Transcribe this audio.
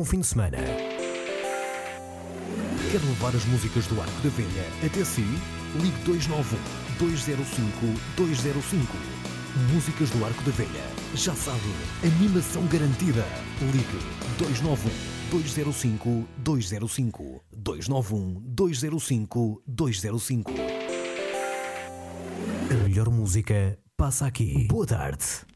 bom fim de semana. Quer levar as músicas do Arco da Velha até si? Ligue 291-205-205. Músicas do Arco da Velha. Já sabe, animação garantida. Ligue 291-205-205. 291-205-205. A melhor música passa aqui. Boa tarde.